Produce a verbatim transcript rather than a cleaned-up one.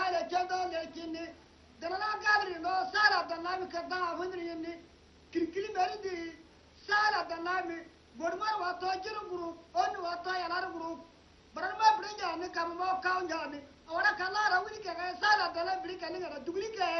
le kendo le kinni dana na gadri no sala dana mi ka da hundri yinni kirkili meri di sala dana mi bodmar wato jiru group on wato yalar group baran ma brinja ni kam mo kaunja ni awara kala rawiri ke sala dana brinja ni ngara dugri ke